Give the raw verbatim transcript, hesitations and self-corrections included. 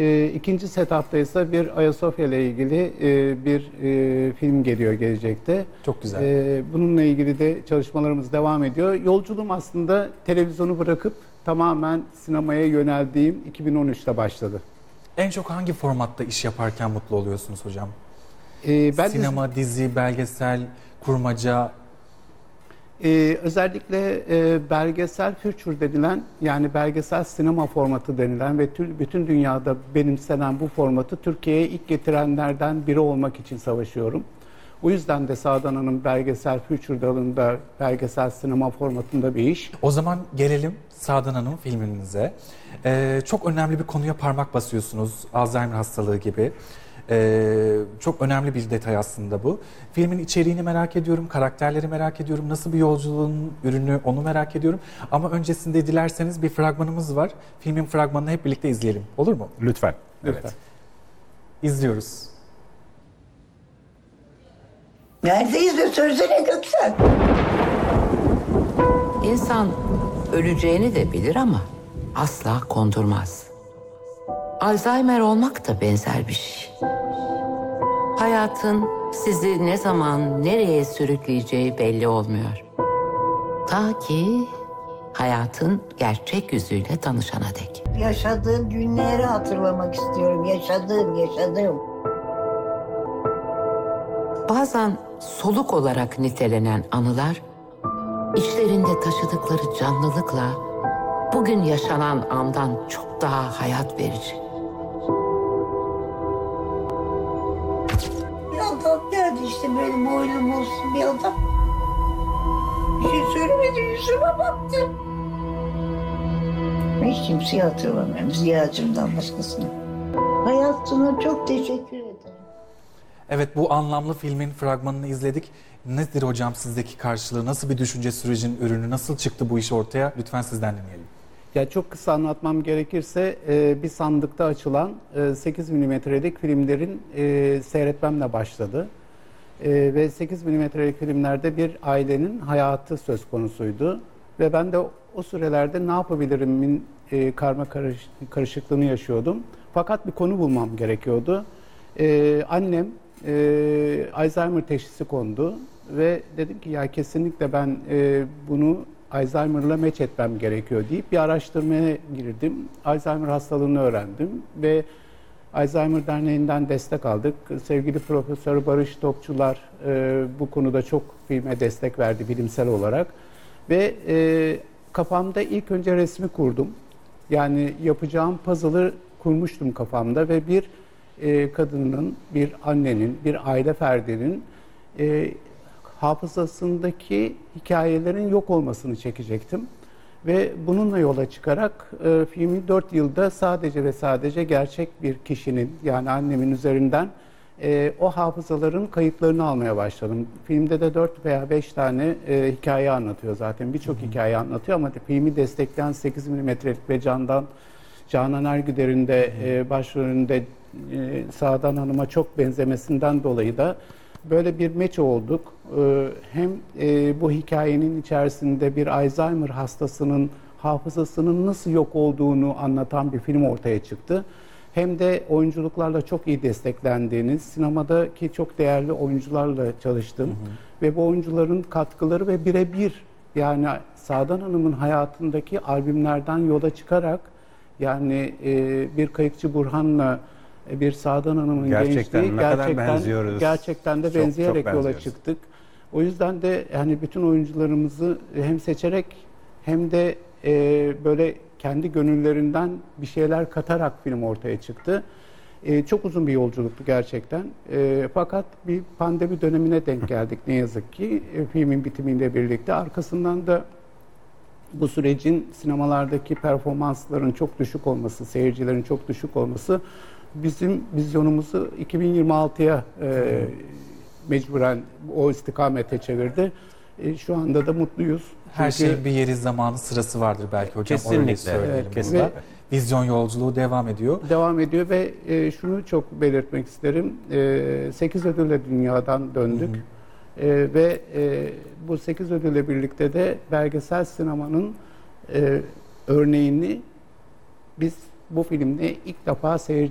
E, ikinci setup'ta ise bir Ayasofya ile ilgili e, bir e, film geliyor gelecekte. Çok güzel. E, bununla ilgili de çalışmalarımız devam ediyor. Yolculuğum aslında televizyonu bırakıp tamamen sinemaya yöneldiğim iki bin on üçte başladı. En çok hangi formatta iş yaparken mutlu oluyorsunuz hocam? E, ben Sinema, de, dizi, belgesel, kurmaca. e, özellikle e, belgesel feature denilen, yani belgesel sinema formatı denilen ve tüm, bütün dünyada benimsenen bu formatı Türkiye'ye ilk getirenlerden biri olmak için savaşıyorum. O yüzden de Saadan Hanım belgesel feature dalında, belgesel sinema formatında bir iş. O zaman gelelim Saadan Hanım filminize. Ee, çok önemli bir konuya parmak basıyorsunuz. Alzheimer hastalığı gibi. Ee, çok önemli bir detay aslında bu. Filmin içeriğini merak ediyorum, karakterleri merak ediyorum, nasıl bir yolculuğun ürünü onu merak ediyorum. Ama öncesinde dilerseniz bir fragmanımız var. Filmin fragmanını hep birlikte izleyelim. Olur mu? Lütfen. Lütfen. Evet. İzliyoruz. Neredeyiz de söylesene Göksel. İnsan öleceğini de bilir ama asla kondurmaz. Alzheimer olmak da benzer bir şey. Hayatın sizi ne zaman nereye sürükleyeceği belli olmuyor. Ta ki hayatın gerçek yüzüyle tanışana dek. Yaşadığım günleri hatırlamak istiyorum. Yaşadığım, yaşadığım. Bazen soluk olarak nitelenen anılar, içlerinde taşıdıkları canlılıkla bugün yaşanan andan çok daha hayat verici. Bir adam geldi işte böyle boylum olsun bir adam. Bir şey söylemedi, yüzüme baktı. Hiç kimseyi hatırlamıyorum Ziya'cımdan başkasını. Hayatına çok teşekkür ederim. Evet, bu anlamlı filmin fragmanını izledik. Nedir hocam sizdeki karşılığı? Nasıl bir düşünce sürecinin ürünü? Nasıl çıktı bu iş ortaya? Lütfen sizden dinleyelim. Ya çok kısa anlatmam gerekirse e, bir sandıkta açılan e, sekiz milimetrelik filmlerin e, seyretmemle başladı. E, ve sekiz milimetrelik filmlerde bir ailenin hayatı söz konusuydu. Ve ben de o sürelerde ne yapabilirimin e, karma karış, karışıklığını yaşıyordum. Fakat bir konu bulmam gerekiyordu. E, annem e, Alzheimer teşhisi kondu ve dedim ki ya kesinlikle ben e, bunu Alzheimer'la meç etmem gerekiyor deyip bir araştırmaya girdim. Alzheimer hastalığını öğrendim ve Alzheimer Derneği'nden destek aldık. Sevgili Profesör Barış Topçular e, bu konuda çok filme destek verdi bilimsel olarak. Ve e, kafamda ilk önce resmi kurdum. Yani yapacağım puzzle'ı kurmuştum kafamda ve bir e, kadının, bir annenin, bir aile ferdinin e, hafızasındaki hikayelerin yok olmasını çekecektim. Ve bununla yola çıkarak e, filmi dört yılda sadece ve sadece gerçek bir kişinin, yani annemin üzerinden e, o hafızaların kayıtlarını almaya başladım. Filmde de dört veya beş tane e, hikaye anlatıyor zaten. Birçok hikaye anlatıyor ama filmi destekleyen sekiz milimetrelik ve Candan, Canan Ergüder'in de e, başrolünde e, Saadan Hanım'a çok benzemesinden dolayı da böyle bir meç olduk. Ee, hem e, bu hikayenin içerisinde bir Alzheimer hastasının hafızasının nasıl yok olduğunu anlatan bir film ortaya çıktı. Hem de oyunculuklarla çok iyi desteklendiğiniz, sinemadaki çok değerli oyuncularla çalıştım. Hı hı. Ve bu oyuncuların katkıları ve birebir, yani Saadan Hanım'ın hayatındaki albümlerden yola çıkarak, yani e, bir Kayıkçı Burhan'la bir Saadan Hanım'ın gerçekten gençliği ne kadar gerçekten benziyoruz. gerçekten de Çok, benzeyerek çok yola çıktık. O yüzden de hani bütün oyuncularımızı hem seçerek hem de e, böyle kendi gönüllerinden bir şeyler katarak film ortaya çıktı. E, çok uzun bir yolculuktu gerçekten. E, fakat bir pandemi dönemine denk geldik ne yazık ki e, filmin bitimiyle birlikte. Arkasından da bu sürecin sinemalardaki performansların çok düşük olması, seyircilerin çok düşük olması bizim vizyonumuzu iki bin yirmi altıya e, mecburen o istikamete çevirdi. E, şu anda da mutluyuz. Her Çünkü, şeyin bir yeri, zamanı, sırası vardır belki hocam. Öyle Kesinlikle. söyleyelim Evet, burada. kesinlikle. Vizyon yolculuğu devam ediyor. devam ediyor ve e, şunu çok belirtmek isterim. E, sekiz ödülle dünyadan döndük. Hı hı. E, ve e, bu sekiz ödülle birlikte de belgesel sinemanın e, örneğini biz bu filmde ilk defa seyirci